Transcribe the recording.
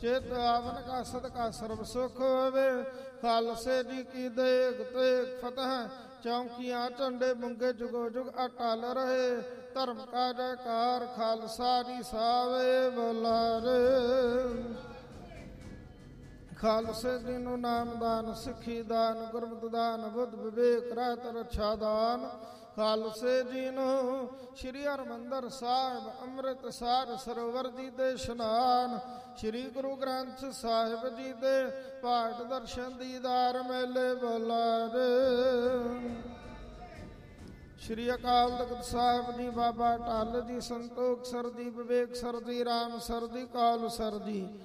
ਚਿਤ ਆਵਨ ਕਾ ਸਦਕਾ ਸਰਬ ਸੁਖ ਹੋਵੇ। ਖਾਲਸੇ ਜੀ ਕੀ ਦੇਗ ਤੇਗ ਫਤਿਹ, ਚੌਂਕੀਆਂ ਝੰਡੇ ਬੁੰਗੇ ਜੁਗੋ ਜੁਗ ਅਟਲ ਰਹੇ। ਧਰਮ ਕਾ ਜੈਕਾਰ ਖਾਲਸਾ ਜੀ ਸਾਵੇ ਬੁਲਾਰੇ। ਖਾਲਸੇ ਜੀ ਨੂੰ ਨਾਮਦਾਨ, ਸਿੱਖੀ ਦਾਨ, ਗੁਰਮਤਿ ਦਾਨ, ਬੁੱਧ ਵਿਵੇਕ ਰਹਿਤ ਰਛਾ ਦਾਨ। ਖਾਲਸੇ ਜੀ ਨੂੰ ਸ਼੍ਰੀ ਹਰਿਮੰਦਰ ਸਾਹਿਬ ਅੰਮ੍ਰਿਤਸਰ ਸਰੋਵਰ ਜੀ ਦੇ ਇਸ਼ਨਾਨ, ਸ਼੍ਰੀ ਗੁਰੂ ਗ੍ਰੰਥ ਸਾਹਿਬ ਜੀ ਦੇ ਪਾਠ ਦਰਸ਼ਨ ਦੀਦਾਰ ਮੇਲੇ ਬੁਲਾਰੇ। ਸ਼੍ਰੀ ਅਕਾਲ ਤਖਤ ਸਾਹਿਬ ਜੀ, ਬਾਬਾ ਢੱਲ ਜੀ, ਸੰਤੋਖ ਸਰ ਜੀ, ਵਿਵੇਕ ਸਰ ਜੀ, ਰਾਮ ਸਰ ਜੀ, ਕਾਲ ਸਰ ਜੀ,